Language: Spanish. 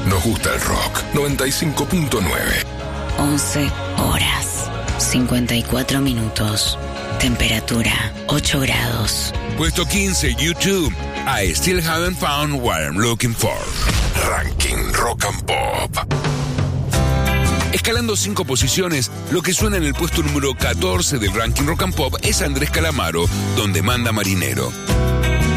Nos gusta el rock. 95.9. 11 horas, 54 minutos. Temperatura, 8 grados. Puesto 15, YouTube. I still haven't found what I'm looking for. Ranking Rock and Pop. Escalando 5 posiciones, lo que suena en el puesto número 14 del Ranking Rock and Pop es Andrés Calamaro, Donde Manda Marinero.